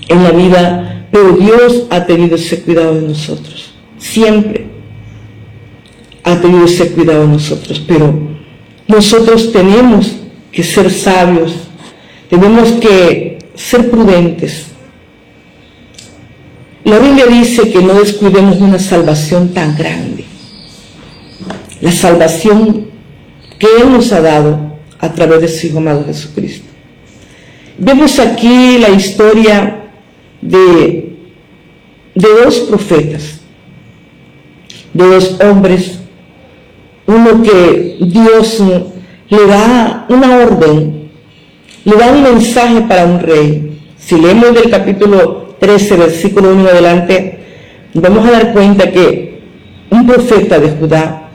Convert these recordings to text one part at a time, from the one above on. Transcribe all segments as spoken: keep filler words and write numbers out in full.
en la vida, pero Dios ha tenido ese cuidado de nosotros, siempre ha tenido ese cuidado de nosotros, pero nosotros tenemos que ser sabios, tenemos que ser prudentes. La Biblia dice que no descuidemos una salvación tan grande, la salvación que Él nos ha dado a través de su Hijo amado Jesucristo. Vemos aquí la historia de, de dos profetas, de dos hombres, uno que Dios le da una orden, le da un mensaje para un rey. Si leemos del capítulo trece, versículo uno en adelante, vamos a dar cuenta que un profeta de Judá,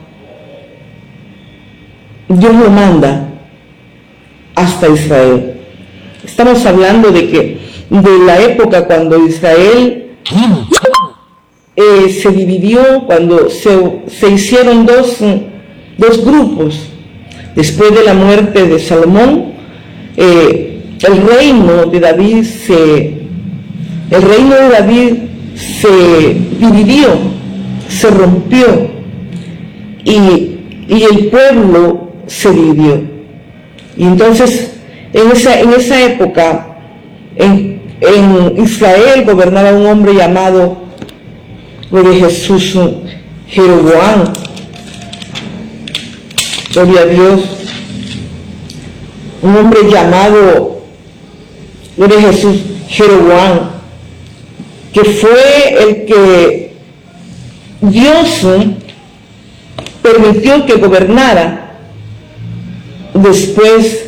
Dios lo manda hasta Israel. Estamos hablando de que de la época cuando Israel eh, se dividió, cuando se, se hicieron dos, dos grupos. Después de la muerte de Salomón, eh, el reino de David se el reino de David se dividió, se rompió, y, y el pueblo se dividió. Y entonces en esa, en esa época en, en Israel gobernaba un hombre llamado de Jesús, Jeroboam. Gloria a Dios. Un hombre llamado de Jesús, Jeroboam, que fue el que Dios permitió que gobernara después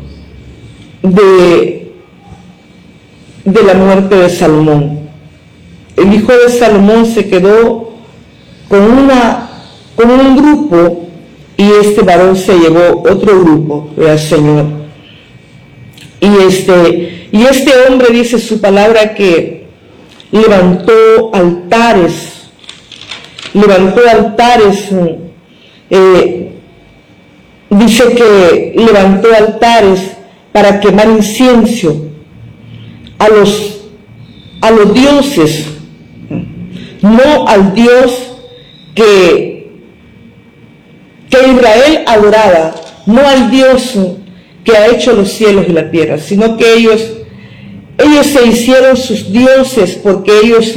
de, de la muerte de Salomón. El hijo de Salomón se quedó con, una, con un grupo, y este varón se llevó otro grupo al Señor. Y este, y este hombre dice su palabra que levantó altares, levantó altares, eh, dice que levantó altares para quemar incienso a los, a los dioses, no al Dios que que Israel adoraba, no al Dios que ha hecho los cielos y la tierra, sino que ellos, ellos se hicieron sus dioses, porque ellos,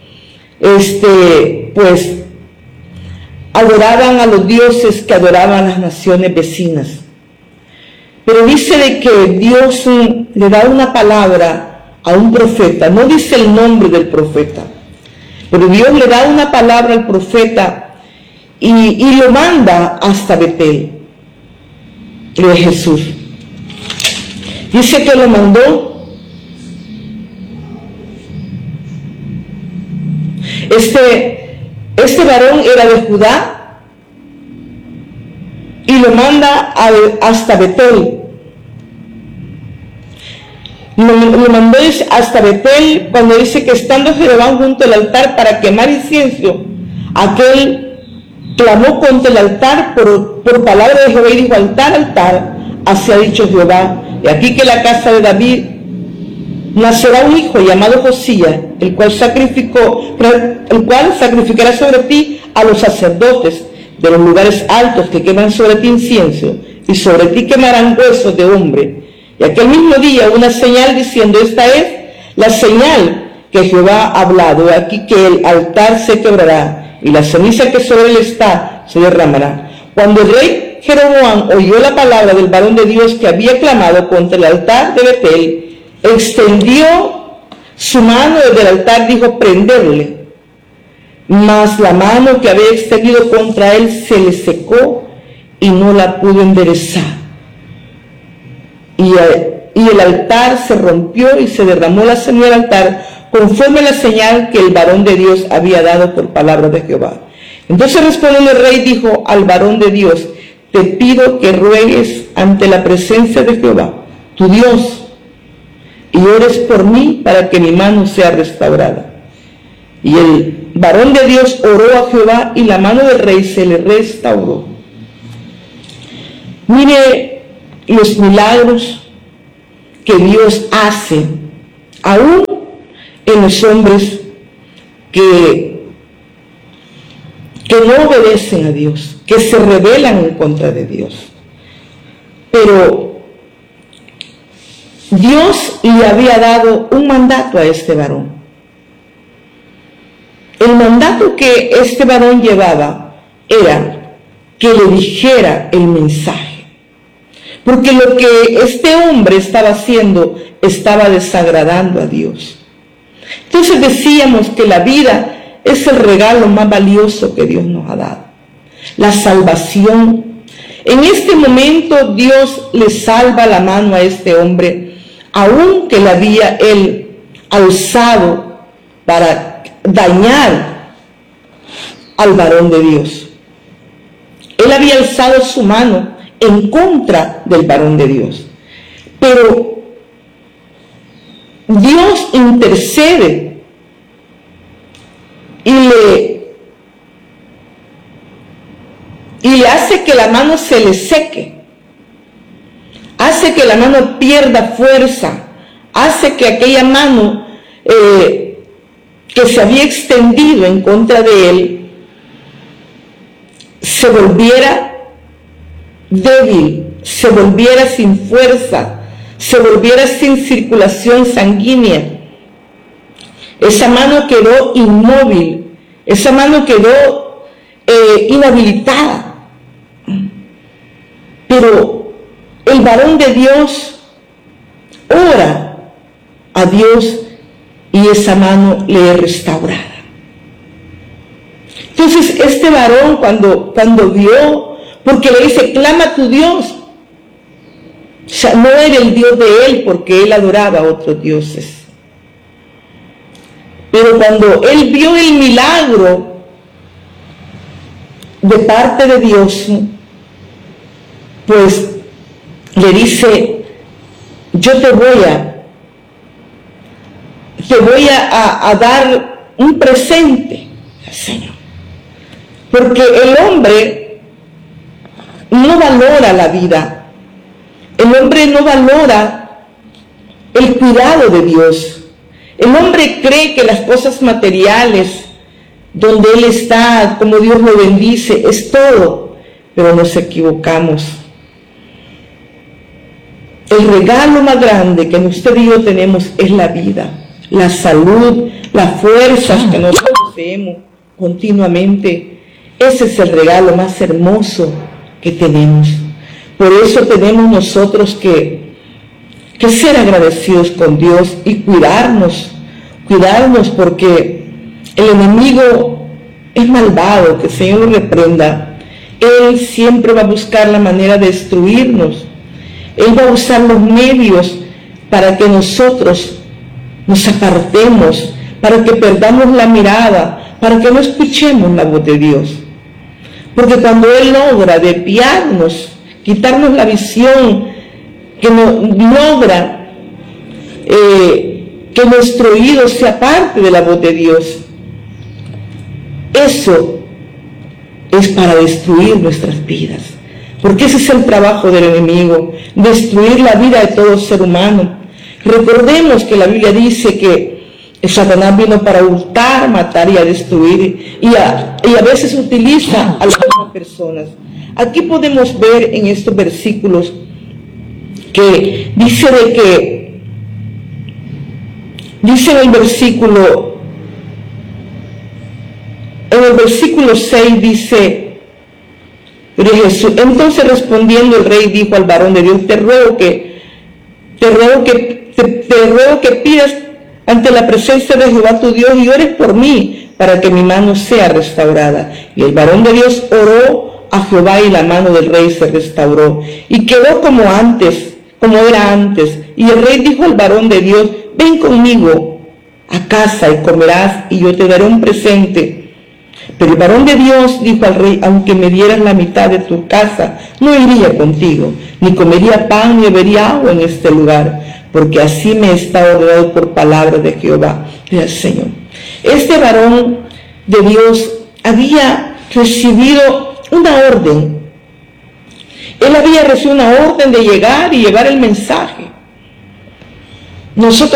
este, pues, adoraban a los dioses que adoraban las naciones vecinas. Pero dice de que Dios le da una palabra a un profeta, no dice el nombre del profeta, pero Dios le da una palabra al profeta, Y, y lo manda hasta Betel, de Jesús. Dice que lo mandó. Este, este varón era de Judá y lo manda a, hasta Betel. Lo, lo mandó hasta Betel cuando dice que estando Jeroboam junto al altar para quemar incienso, aquel clamó contra el altar por, por palabra de Jehová y dijo: altar, altar, así ha dicho Jehová, y aquí que la casa de David nacerá un hijo llamado Josías, el cual sacrificó, el cual sacrificará sobre ti a los sacerdotes de los lugares altos que queman sobre ti incienso, y sobre ti quemarán huesos de hombre. Y aquel mismo día una señal diciendo: esta es la señal que Jehová ha hablado, aquí que el altar se quebrará y la ceniza que sobre él está se derramará. Cuando el rey Jeroboam oyó la palabra del varón de Dios que había clamado contra el altar de Betel, extendió su mano desde el altar, dijo: prenderle. Mas la mano que había extendido contra él se le secó y no la pudo enderezar. Y el, y el altar se rompió y se derramó la ceniza del altar, conforme a la señal que el varón de Dios había dado por palabra de Jehová. Entonces respondió el rey, dijo al varón de Dios: te pido que ruegues ante la presencia de Jehová, tu Dios, y ores por mí para que mi mano sea restaurada. Y el varón de Dios oró a Jehová y la mano del rey se le restauró. Mire los milagros que Dios hace, aún en los hombres que, que no obedecen a Dios, que se rebelan en contra de Dios. Pero Dios le había dado un mandato a este varón. El mandato que este varón llevaba era que le dijera el mensaje. Porque lo que este hombre estaba haciendo estaba desagradando a Dios. Entonces decíamos que la vida es el regalo más valioso que Dios nos ha dado. La salvación. En este momento Dios le salva la mano a este hombre, aunque la había él alzado para dañar al varón de Dios. Él había alzado su mano en contra del varón de Dios. Pero Dios intercede y le y le hace que la mano se le seque, hace que la mano pierda fuerza, hace que aquella mano eh, que se había extendido en contra de él se volviera débil, se volviera sin fuerza, se volviera sin circulación sanguínea. Esa mano quedó inmóvil, esa mano quedó eh, inhabilitada. Pero el varón de Dios ora a Dios y esa mano le es restaurada. Entonces este varón cuando, cuando vio, porque le dice, clama a tu Dios. O sea, no era el Dios de él porque él adoraba a otros dioses. Pero cuando él vio el milagro de parte de Dios, pues le dice, yo te voy a, te voy a, a, a dar un presente al Señor. Porque el hombre no valora la vida. El hombre no valora el cuidado de Dios. El hombre cree que las cosas materiales, donde él está, como Dios lo bendice, es todo. Pero nos equivocamos. El regalo más grande que usted y yo tenemos es la vida, la salud, las fuerzas que nosotros poseemos continuamente. Ese es el regalo más hermoso que tenemos. Por eso tenemos nosotros que, que ser agradecidos con Dios y cuidarnos, cuidarnos porque el enemigo es malvado, que el Señor lo reprenda. Él siempre va a buscar la manera de destruirnos. Él va a usar los medios para que nosotros nos apartemos, para que perdamos la mirada, para que no escuchemos la voz de Dios. Porque cuando Él logra desviarnos, quitarnos la visión, que no, logra eh, que nuestro oído sea parte de la voz de Dios, eso es para destruir nuestras vidas. Porque ese es el trabajo del enemigo, destruir la vida de todo ser humano. Recordemos que la Biblia dice que Satanás vino para hurtar, matar y a destruir, y a, y a veces utiliza a las personas. Aquí podemos ver en estos versículos que dice de que, dice en el versículo, en el versículo seis dice, Jesús, entonces respondiendo el rey dijo al varón de Dios, te ruego que, te ruego que, te, te ruego que pidas ante la presencia de Jehová tu Dios y ores por mí para que mi mano sea restaurada. Y el varón de Dios oró a Jehová y la mano del rey se restauró y quedó como antes, como era antes. Y el rey dijo al varón de Dios, ven conmigo a casa y comerás y yo te daré un presente. Pero el varón de Dios dijo al rey, aunque me dieras la mitad de tu casa, no iría contigo, ni comería pan ni bebería agua en este lugar, porque así me está ordenado por palabra de Jehová, del Señor. Este varón de Dios había recibido una orden. Él había recibido una orden de llegar y llevar el mensaje. Nosotros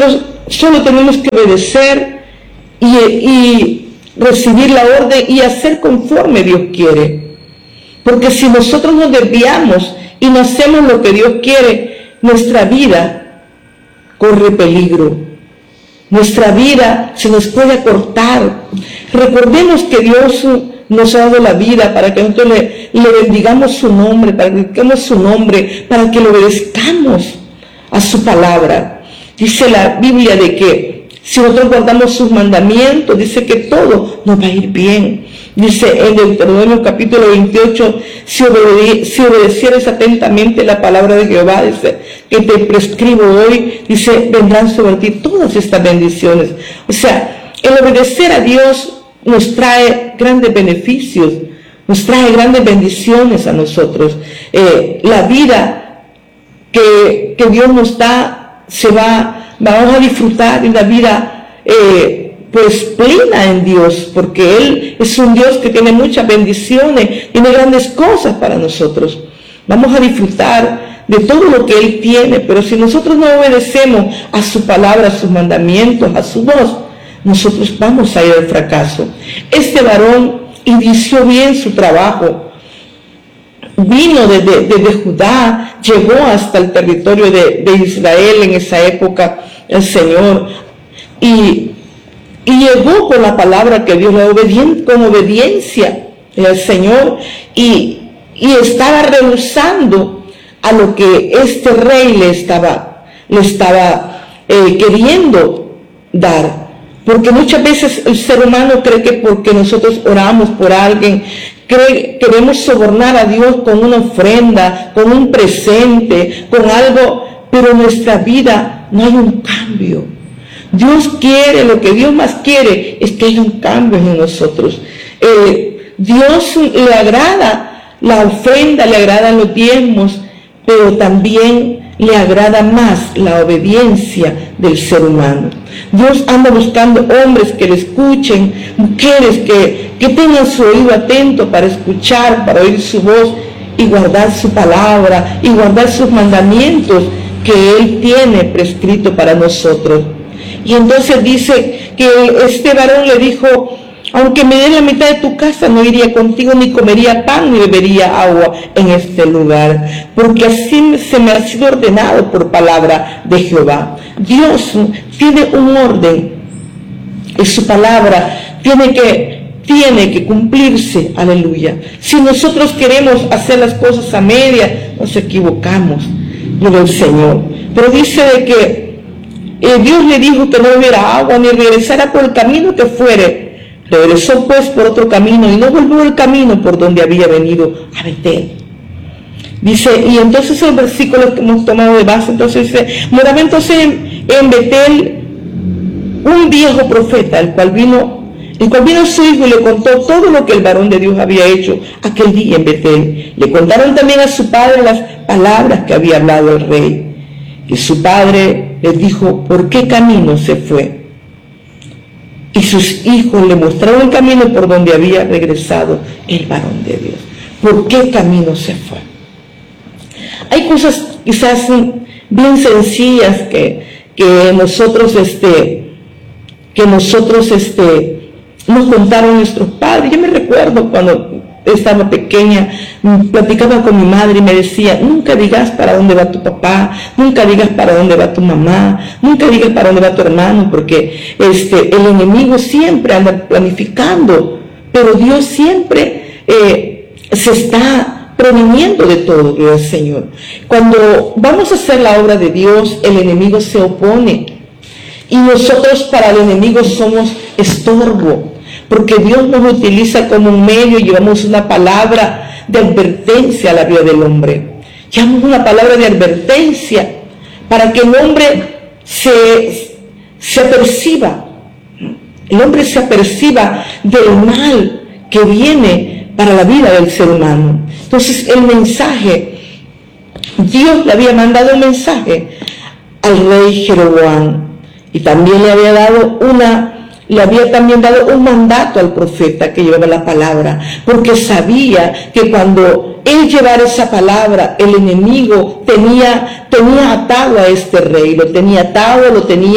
solo tenemos que obedecer y, y recibir la orden y hacer conforme Dios quiere. Porque si nosotros nos desviamos y no hacemos lo que Dios quiere, nuestra vida corre peligro. Nuestra vida se nos puede acortar. Recordemos que Dios nos ha dado la vida para que nosotros le, le bendigamos su nombre, para que bendigamos su nombre, para que le obedezcamos a su palabra. Dice la Biblia de que si nosotros guardamos sus mandamientos, dice que todo nos va a ir bien. Dice en Deuteronomio capítulo veintiocho, si, obede si obedecieres atentamente la palabra de Jehová, dice, que te prescribo hoy, dice, vendrán sobre ti todas estas bendiciones. O sea, el obedecer a Dios nos trae grandes beneficios, nos trae grandes bendiciones a nosotros. Eh, la vida que, que Dios nos da, se va, vamos a disfrutar de una vida eh, pues plena en Dios, porque Él es un Dios que tiene muchas bendiciones, tiene grandes cosas para nosotros. Vamos a disfrutar de todo lo que Él tiene, pero si nosotros no obedecemos a su palabra, a sus mandamientos, a su voz, nosotros vamos a ir al fracaso. Este varón inició bien su trabajo, vino desde, desde Judá, llegó hasta el territorio de, de Israel en esa época, el Señor, y, y llegó con la palabra que Dios le dio, con obediencia al Señor, y, y estaba rehusando a lo que este rey le estaba, le estaba eh, queriendo dar. Porque muchas veces el ser humano cree que porque nosotros oramos por alguien, cree, queremos sobornar a Dios con una ofrenda, con un presente, con algo, pero en nuestra vida no hay un cambio. Dios quiere, lo que Dios más quiere es que haya un cambio en nosotros. Eh, Dios le agrada la ofrenda, le agradan los diezmos, pero también le agrada más la obediencia del ser humano. Dios anda buscando hombres que le escuchen, mujeres que, que tengan su oído atento para escuchar, para oír su voz y guardar su palabra y guardar sus mandamientos que Él tiene prescrito para nosotros. Y entonces dice que este varón le dijo: aunque me den la mitad de tu casa, no iría contigo, ni comería pan, ni bebería agua en este lugar, porque así se me ha sido ordenado por palabra de Jehová. Dios tiene un orden, y su palabra tiene que, tiene que cumplirse, aleluya. Si nosotros queremos hacer las cosas a media, nos equivocamos, gloria al Señor. Pero dice de que eh, Dios le dijo que no bebiera agua, ni regresara por el camino que fuere. Regresó pues por otro camino y no volvió el camino por donde había venido a Betel. Dice, y entonces el versículo que hemos tomado de base, entonces dice, moraba entonces en, en Betel un viejo profeta, el cual vino, el cual vino su hijo y le contó todo lo que el varón de Dios había hecho aquel día en Betel. Le contaron también a su padre las palabras que había hablado el rey. Y su padre les dijo, ¿por qué camino se fue? Y sus hijos le mostraron el camino por donde había regresado el varón de Dios. ¿Por qué camino se fue? Hay cosas quizás bien sencillas que, que nosotros, este, que nosotros, este, nos contaron nuestros padres. Yo me recuerdo cuando estaba pequeña, platicaba con mi madre y me decía, nunca digas para dónde va tu papá, nunca digas para dónde va tu mamá, nunca digas para dónde va tu hermano, porque este, el enemigo siempre anda planificando, pero Dios siempre eh, se está previniendo de todo, gloria al Señor. Cuando vamos a hacer la obra de Dios, el enemigo se opone, y nosotros para el enemigo somos estorbo, porque Dios nos utiliza como un medio y llevamos una palabra de advertencia a la vida del hombre. Llevamos una palabra de advertencia para que el hombre se, se aperciba, el hombre se aperciba del mal que viene para la vida del ser humano. Entonces el mensaje, Dios le había mandado un mensaje al rey Jeroboam y también le había dado una Le había también dado un mandato al profeta que llevaba la palabra, porque sabía que cuando él llevara esa palabra, el enemigo tenía, tenía atado a este rey, lo tenía atado, lo tenía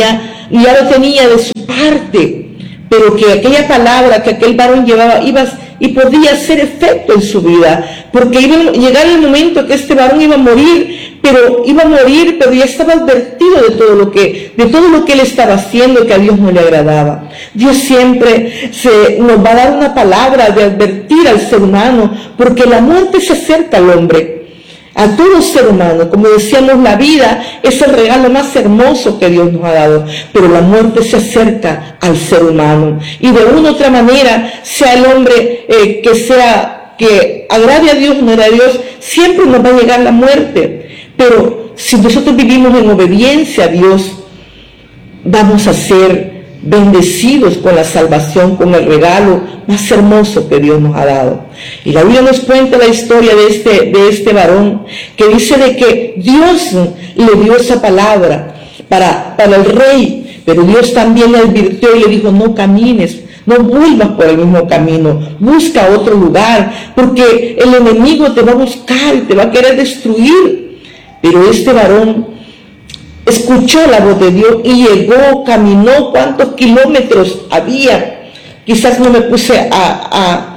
ya lo tenía de su parte, pero que aquella palabra que aquel varón llevaba iba y podía hacer efecto en su vida, porque iba a llegar el momento que este varón iba a morir, pero iba a morir, pero ya estaba advertido de todo lo que, de todo lo que él estaba haciendo que a Dios no le agradaba. Dios siempre se, nos va a dar una palabra de advertir al ser humano, porque la muerte se acerca al hombre, a todo ser humano. Como decíamos, la vida es el regalo más hermoso que Dios nos ha dado, pero la muerte se acerca al ser humano, y de una u otra manera, sea el hombre eh, que sea, que agrade a Dios o no agrade a Dios, siempre nos va a llegar la muerte. Pero si nosotros vivimos en obediencia a Dios, vamos a ser bendecidos con la salvación, con el regalo más hermoso que Dios nos ha dado. Y la Biblia nos cuenta la historia de este, de este varón, que dice de que Dios le dio esa palabra para, para el rey, pero Dios también le advirtió y le dijo: no camines, no vuelvas por el mismo camino, busca otro lugar, porque el enemigo te va a buscar y te va a querer destruir. Pero este varón escuchó la voz de Dios y llegó, caminó. ¿Cuántos kilómetros había? Quizás no me puse a, a,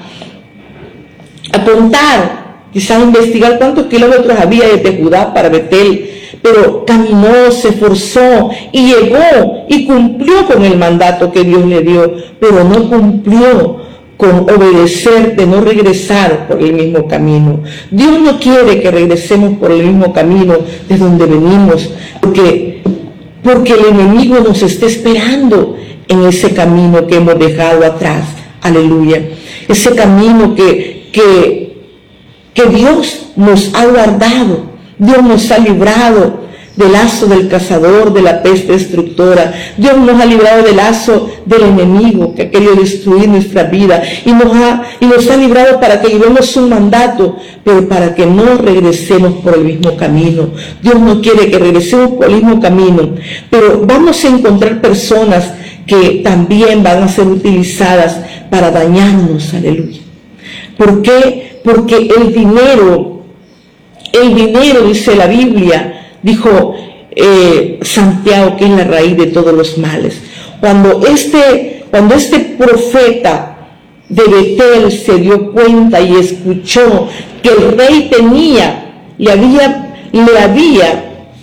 a contar, quizás a investigar cuántos kilómetros había desde Judá para Betel, pero caminó, se esforzó y llegó y cumplió con el mandato que Dios le dio, pero no cumplió con obedecer de no regresar por el mismo camino. Dios no quiere que regresemos por el mismo camino de donde venimos, porque, porque el enemigo nos está esperando en ese camino que hemos dejado atrás. Aleluya. Ese camino que, que, que Dios nos ha guardado, Dios nos ha librado del lazo del cazador, de la peste destructora. Dios nos ha librado del lazo del enemigo que ha querido destruir nuestra vida, y nos ha, y nos ha librado para que llevemos un mandato, pero para que no regresemos por el mismo camino. Dios no quiere que regresemos por el mismo camino, pero vamos a encontrar personas que también van a ser utilizadas para dañarnos. Aleluya. ¿Por qué? Porque el dinero, el dinero, dice la Biblia, dijo eh, Santiago, que es la raíz de todos los males. Cuando este, cuando este profeta de Betel se dio cuenta y escuchó que el rey tenía, le había, le había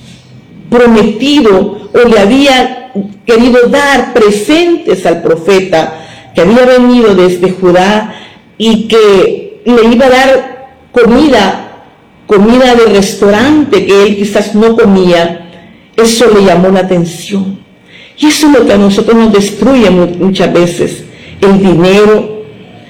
prometido o le había querido dar presentes al profeta que había venido desde Judá y que le iba a dar comida, comida de restaurante que él quizás no comía, eso le llamó la atención. Y eso es lo que a nosotros nos destruye muchas veces: el dinero,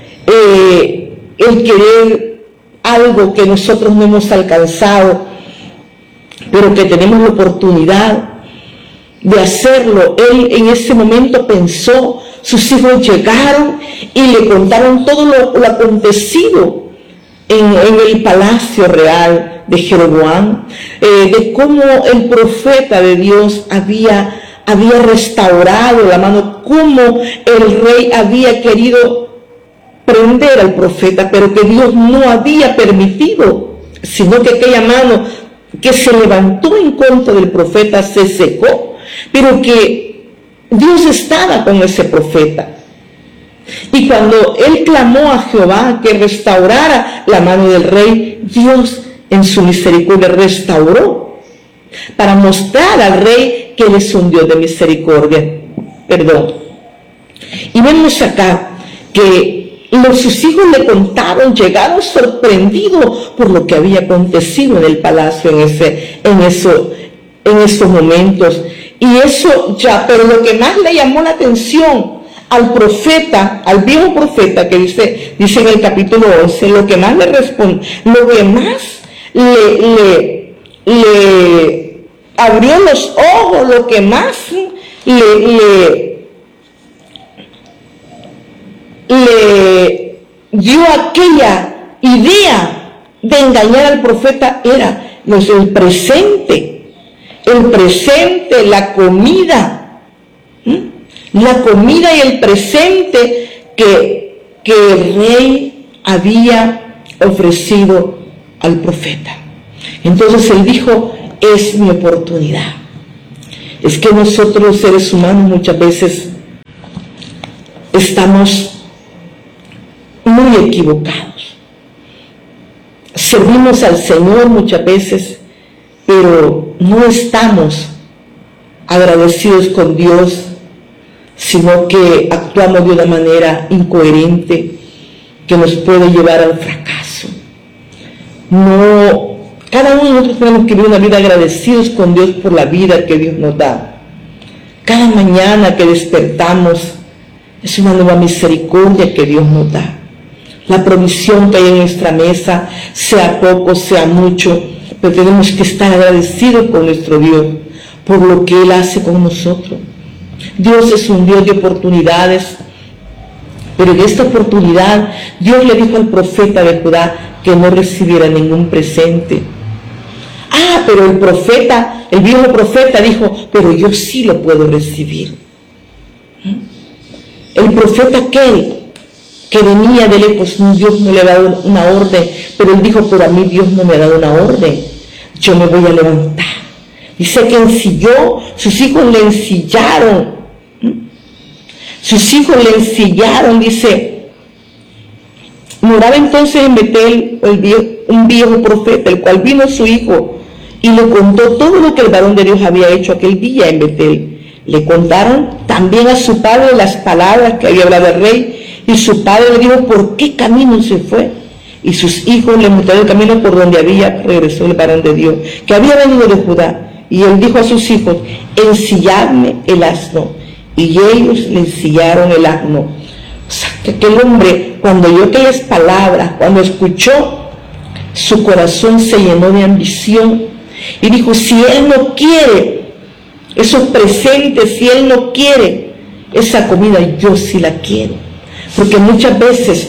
eh, el querer algo que nosotros no hemos alcanzado, pero que tenemos la oportunidad de hacerlo. Él en ese momento pensó, sus hijos llegaron y le contaron todo lo, lo acontecido En, en el palacio real de Jeroboam, eh, de cómo el profeta de Dios había, había restaurado la mano, cómo el rey había querido prender al profeta, pero que Dios no había permitido, sino que aquella mano que se levantó en contra del profeta se secó, pero que Dios estaba con ese profeta. Y cuando él clamó a Jehová que restaurara la mano del rey, Dios en su misericordia restauró, para mostrar al rey que él es un Dios de misericordia. Perdón. Y vemos acá que los, sus hijos le contaron, llegaron sorprendidos por lo que había acontecido en el palacio en, ese, en, eso, en esos momentos. Y eso ya, pero lo que más le llamó la atención al profeta, al viejo profeta, que dice, dice en el capítulo once, lo que más le responde, lo que más le, le, le abrió los ojos, lo que más le, le, le dio aquella idea de engañar al profeta era los, el presente, el presente, la comida, ¿Mm? la comida y el presente que, que el rey había ofrecido al profeta. Entonces él dijo: es mi oportunidad. Es que nosotros los seres humanos muchas veces estamos muy equivocados. Servimos al Señor muchas veces, pero no estamos agradecidos con Dios, sino que actuamos de una manera incoherente que nos puede llevar al fracaso. No, cada uno de nosotros tenemos que vivir una vida agradecidos con Dios por la vida que Dios nos da. Cada mañana que despertamos es una nueva misericordia que Dios nos da. La provisión que hay en nuestra mesa, sea poco, sea mucho, pero tenemos que estar agradecidos con nuestro Dios por lo que Él hace con nosotros. Dios es un Dios de oportunidades, pero en esta oportunidad Dios le dijo al profeta de Judá que no recibiera ningún presente. Ah, pero el profeta, el viejo profeta dijo, pero yo sí lo puedo recibir. El profeta aquel que venía de lejos, Dios no le ha dado una orden, pero él dijo, pero a mí Dios no me ha dado una orden, yo me voy a levantar. Dice que ensilló, sus hijos le ensillaron, sus hijos le ensillaron, dice, moraba entonces en Betel un viejo profeta, el cual vino su hijo y le contó todo lo que el varón de Dios había hecho aquel día en Betel. Le contaron también a su padre las palabras que había hablado el rey, y su padre le dijo por qué camino se fue. Y sus hijos le mostraron el camino por donde había regresó el varón de Dios, que había venido de Judá. Y él dijo a sus hijos, ensilladme el asno. Y ellos le ensillaron el asno. O sea, que aquel hombre, cuando oyó aquellas palabras, cuando escuchó, su corazón se llenó de ambición. Y dijo, si él no quiere esos presentes, si él no quiere esa comida, yo sí la quiero. Porque muchas veces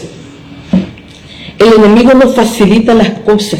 el enemigo nos facilita las cosas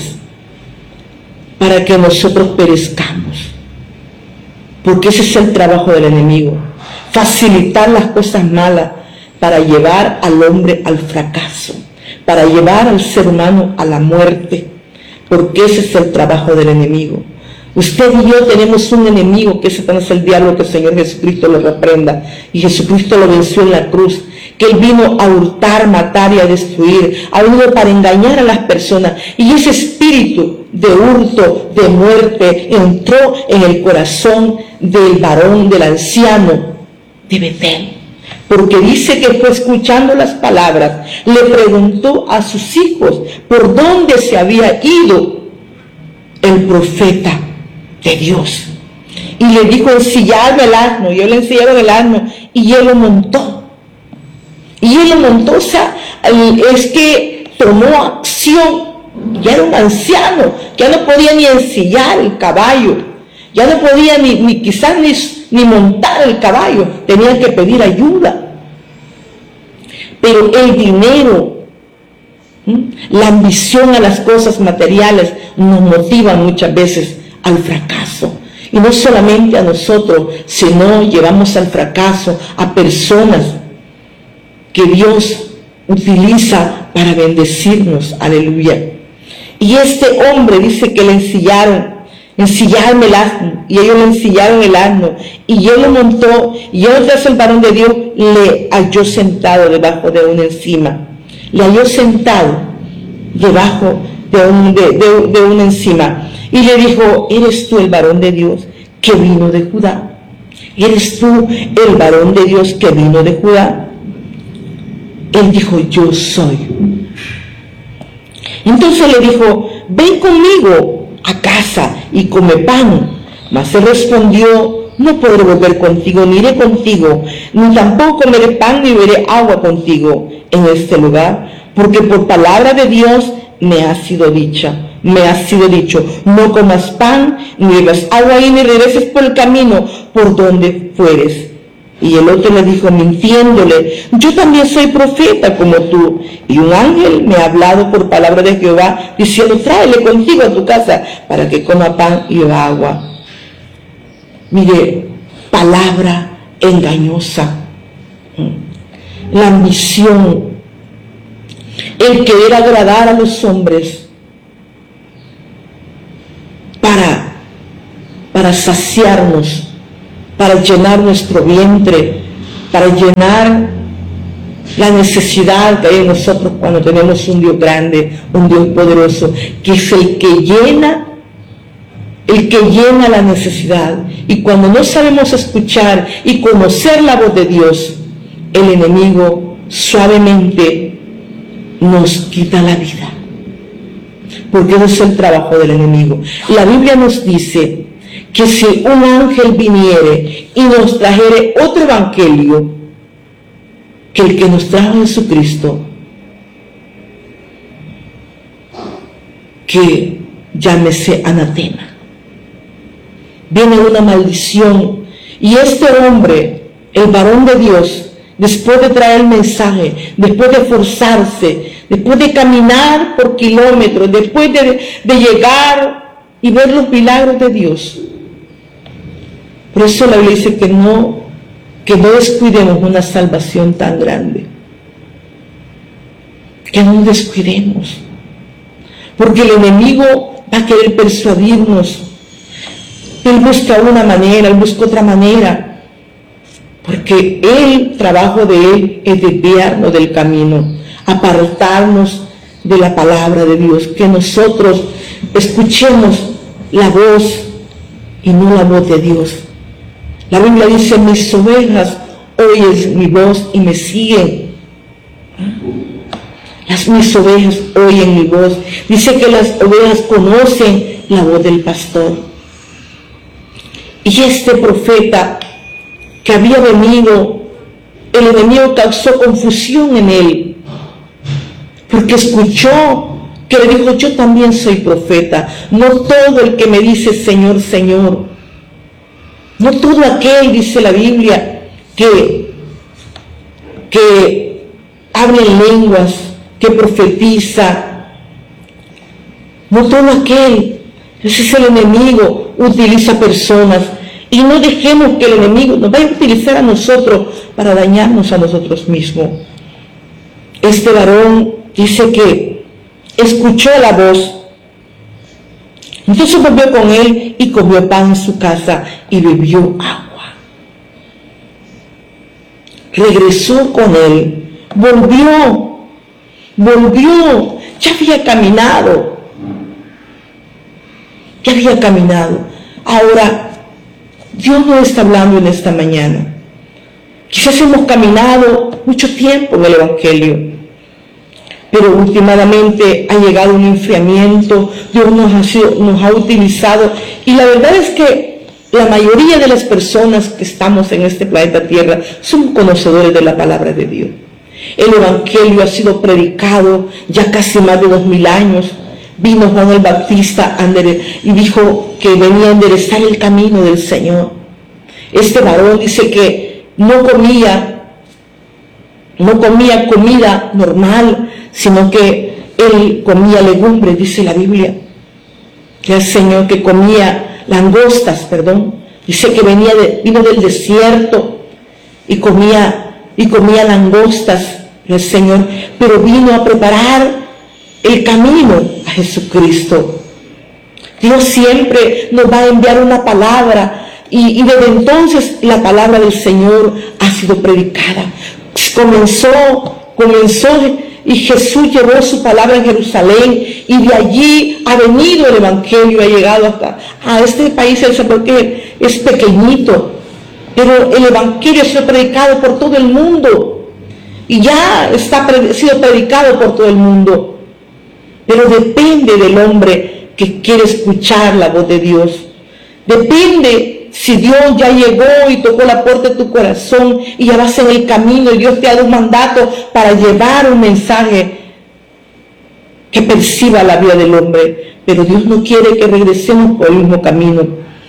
para que nosotros perezcamos. Porque ese es el trabajo del enemigo, facilitar las cosas malas para llevar al hombre al fracaso, para llevar al ser humano a la muerte, porque ese es el trabajo del enemigo. Usted y yo tenemos un enemigo que es Satanás, el diablo, que el Señor Jesucristo lo reprenda, y Jesucristo lo venció en la cruz, que Él vino a hurtar, matar y a destruir, ha venido para engañar a las personas, y ese espíritu de hurto, de muerte, entró en el corazón del varón, del anciano de Betel, porque dice que fue escuchando las palabras, le preguntó a sus hijos por dónde se había ido el profeta de Dios, y le dijo, ensilladme el asno, y él le ensillaron el asno, y él lo montó, y él lo montó, o sea, es que tomó acción, ya era un anciano, ya no podía ni ensillar el caballo, ya no podía ni, ni quizás ni, ni montar el caballo, tenía que pedir ayuda, pero el dinero, la ambición a las cosas materiales nos motiva muchas veces al fracaso, y no solamente a nosotros, sino llevamos al fracaso a personas que Dios utiliza para bendecirnos, aleluya. Y este hombre dice que le ensillaron, ensillarme el asno, y ellos le ensillaron el asno, y él lo montó, y él tras el varón de Dios le halló sentado debajo de una encima, le halló sentado debajo de, un, de, de, de una encima, y le dijo, ¿eres tú el varón de Dios que vino de Judá? ¿Eres tú el varón de Dios que vino de Judá? Él dijo, yo soy. Entonces le dijo, ven conmigo a casa y come pan. Mas él respondió, no podré volver contigo, ni iré contigo, ni tampoco comeré pan ni beberé agua contigo en este lugar, porque por palabra de Dios me ha sido dicha, me ha sido dicho, no comas pan, ni bebas agua y ni regreses por el camino por donde fueres. Y el otro le dijo, mintiéndole, yo también soy profeta como tú, y un ángel me ha hablado por palabra de Jehová, diciendo, tráele contigo a tu casa, para que coma pan y beba agua. Mire, palabra engañosa, la ambición, el querer agradar a los hombres para, para saciarnos para llenar nuestro vientre, para llenar la necesidad que hay en nosotros cuando tenemos un Dios grande, un Dios poderoso, que es el que llena, el que llena la necesidad. Y cuando no sabemos escuchar y conocer la voz de Dios, el enemigo suavemente nos quita la vida, porque ese es el trabajo del enemigo. La Biblia nos dice que si un ángel viniere y nos trajere otro evangelio que el que nos trajo Jesucristo, que llámese anatema. Viene una maldición, y este hombre, el varón de Dios, después de traer el mensaje, después de esforzarse, después de caminar por kilómetros, después de, de llegar y ver los milagros de Dios. Por eso la Biblia dice que no, que no descuidemos una salvación tan grande. Que no nos descuidemos. Porque el enemigo va a querer persuadirnos. Él busca una manera, él busca otra manera. Porque el trabajo de él es desviarnos del camino, apartarnos de la palabra de Dios, que nosotros escuchemos la voz y no la voz de Dios. La Biblia dice: mis ovejas oyen mi voz y me siguen. Las mis ovejas oyen mi voz. Dice que las ovejas conocen la voz del pastor. Y este profeta que había venido, el enemigo causó confusión en él, porque escuchó que le dijo: yo también soy profeta. No todo el que me dice Señor, Señor, no todo aquel, dice la Biblia, que, que habla en lenguas, que profetiza, no todo aquel. Ese es el enemigo, utiliza personas. Y no dejemos que el enemigo nos vaya a utilizar a nosotros para dañarnos a nosotros mismos. Este varón dice que escuchó la voz, entonces volvió con él y comió pan en su casa y bebió agua. Regresó con él, volvió, volvió, ya había caminado, ya había caminado. Ahora, Dios nos está hablando en esta mañana. Quizás hemos caminado mucho tiempo en el Evangelio, pero últimamente ha llegado un enfriamiento. Dios nos ha, sido, nos ha utilizado, y la verdad es que la mayoría de las personas que estamos en este planeta Tierra somos conocedores de la palabra de Dios. El Evangelio ha sido predicado ya casi más de dos mil años. Vino Juan el Bautista y dijo que venía a enderezar el camino del Señor. Este varón dice que no comía, no comía comida normal, sino que él comía legumbres, dice la Biblia. Que el Señor que comía langostas, perdón. Dice que venía de, vino del desierto y comía, y comía langostas, el Señor, pero vino a preparar el camino a Jesucristo. Dios siempre nos va a enviar una palabra, y, y desde entonces la palabra del Señor ha sido predicada. Comenzó, comenzó y Jesús llevó su palabra en Jerusalén, y de allí ha venido el Evangelio, ha llegado hasta a este país, porque es pequeñito, pero el Evangelio ha sido predicado por todo el mundo, y ya está sido predicado por todo el mundo. Pero depende del hombre que quiere escuchar la voz de Dios. Depende si Dios ya llegó y tocó la puerta de tu corazón y ya vas en el camino, y Dios te ha dado un mandato para llevar un mensaje que perciba la vida del hombre. Pero Dios no quiere que regresemos por el mismo camino.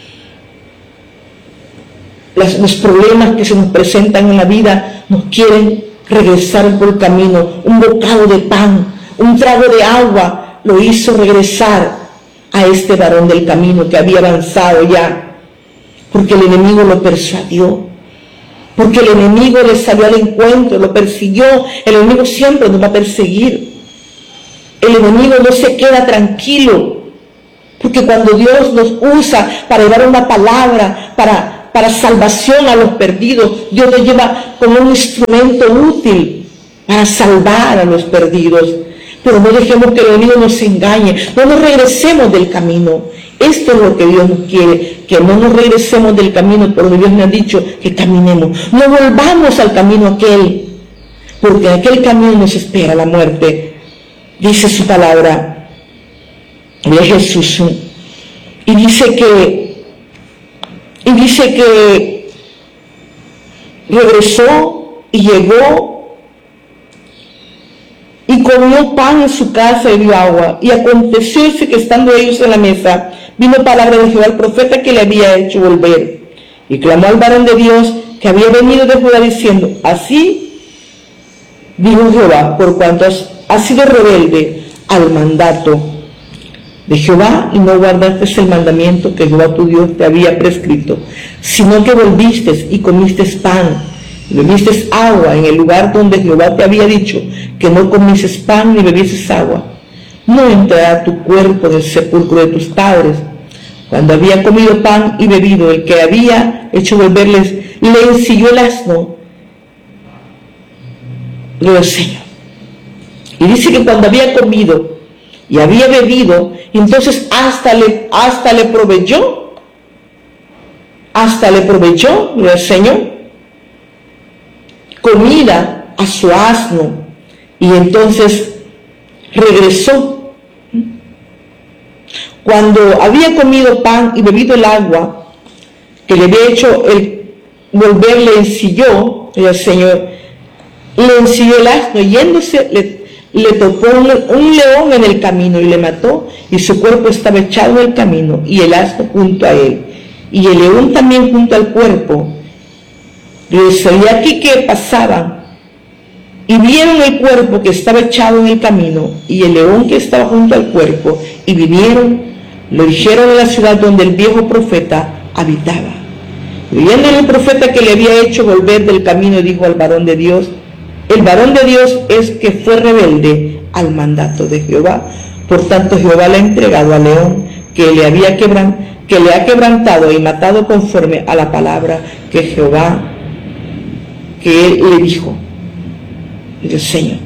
Las, los problemas que se nos presentan en la vida nos quieren regresar por el camino. Un bocado de pan, un trago de agua lo hizo regresar a este varón del camino que había avanzado ya, porque el enemigo lo persuadió, porque el enemigo le salió al encuentro, lo persiguió. El enemigo siempre nos va a perseguir. El enemigo no se queda tranquilo, porque cuando Dios nos usa para llevar una palabra, para para salvación a los perdidos. Dios nos lleva como un instrumento útil para salvar a los perdidos. Pero no dejemos que el enemigo nos engañe, no nos regresemos del camino. Esto es lo que Dios nos quiere, que no nos regresemos del camino por donde Dios me ha dicho que caminemos. No volvamos al camino aquel, porque en aquel camino nos espera la muerte. Dice su palabra de Jesús. Y dice que, y dice que regresó y llegó y comió pan en su casa y dio agua. Y aconteció que estando ellos en la mesa, vino palabra de Jehová al profeta que le había hecho volver. Y clamó al varón de Dios que había venido de Judá diciendo, así dijo Jehová, por cuanto has, has sido rebelde al mandato de Jehová y no guardaste el mandamiento que Jehová tu Dios te había prescrito, sino que volviste y comiste pan, y bebiste agua en el lugar donde Jehová te había dicho que no comieses pan ni bebieses agua. No entrará tu cuerpo del sepulcro de tus padres. Cuando había comido pan y bebido, el que había hecho volverles, le ensilló el asno, lo enseñó. Y dice que cuando había comido y había bebido, entonces hasta le, hasta le proveyó, hasta le proveyó, lo enseñó, comida a su asno, y entonces regresó. Cuando había comido pan y bebido el agua que le había hecho el volver, le ensilló el Señor, le ensilló el asno, yéndose le, le topó un, un león en el camino y le mató, y su cuerpo estaba echado en el camino y el asno junto a él, y el león también junto al cuerpo. Y aquí que pasaban y vieron el cuerpo que estaba echado en el camino y el león que estaba junto al cuerpo, y vinieron, lo dijeron en la ciudad donde el viejo profeta habitaba. Y viendo el profeta que le había hecho volver del camino, dijo al varón de Dios, el varón de Dios es que fue rebelde al mandato de Jehová, por tanto Jehová le ha entregado al león que le había quebran, que le ha quebrantado y matado conforme a la palabra que Jehová que él le dijo el Señor,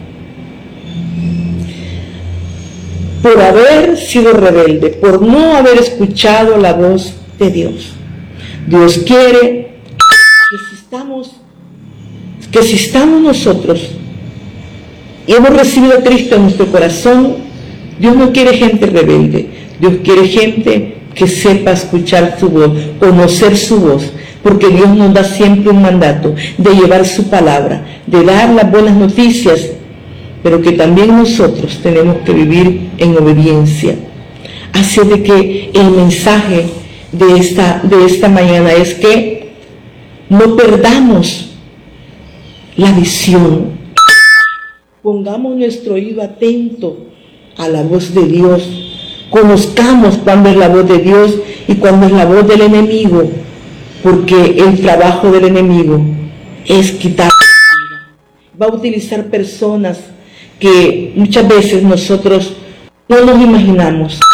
por haber sido rebelde, por no haber escuchado la voz de Dios. Dios quiere que si estamos, que si estamos nosotros y hemos recibido a Cristo en nuestro corazón, Dios no quiere gente rebelde, Dios quiere gente que sepa escuchar su voz, conocer su voz, porque Dios nos da siempre un mandato de llevar su palabra, de dar las buenas noticias, pero que también nosotros tenemos que vivir en obediencia. Así de que el mensaje de esta, de esta mañana es que no perdamos la visión, pongamos nuestro oído atento a la voz de Dios, conozcamos cuándo es la voz de Dios y cuándo es la voz del enemigo, porque el trabajo del enemigo es quitar. Va a utilizar personas que muchas veces nosotros no nos imaginamos